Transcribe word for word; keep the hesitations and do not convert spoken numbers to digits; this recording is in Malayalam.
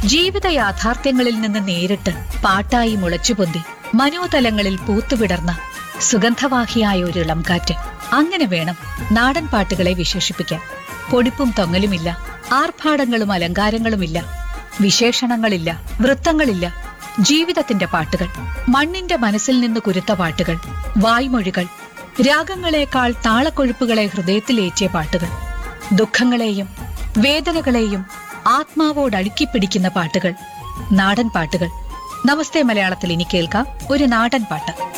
ജീവിത യാഥാർത്ഥ്യങ്ങളിൽ നിന്ന് നേരിട്ട് പാട്ടായി മുളച്ചുപൊന്തി മനോതലങ്ങളിൽ പൂത്തുവിടർന്ന സുഗന്ധവാഹിയായ ഒരു ഇളം കാറ്റ്. അങ്ങനെ വേണം നാടൻ പാട്ടുകളെ വിശേഷിപ്പിക്കാൻ. പൊടിപ്പും തൊങ്ങലുമില്ല, ആർഭാടങ്ങളും അലങ്കാരങ്ങളുമില്ല, വിശേഷണങ്ങളില്ല, വൃത്തങ്ങളില്ല. ജീവിതത്തിന്റെ പാട്ടുകൾ, മണ്ണിന്റെ മനസ്സിൽ നിന്ന് കുരുത്ത പാട്ടുകൾ, വായ്മൊഴികൾ, രാഗങ്ങളെക്കാൾ താളക്കൊഴുപ്പുകളെ ഹൃദയത്തിലേറ്റിയ പാട്ടുകൾ, ദുഃഖങ്ങളെയും വേദനകളെയും ആത്മാവോട് അടുക്കിപ്പിടിക്കുന്ന പാട്ടുകൾ, നാടൻ പാട്ടുകൾ. നമസ്തേ മലയാളത്തിൽ ഇനി കേൾക്കാം ഒരു നാടൻ പാട്ട്.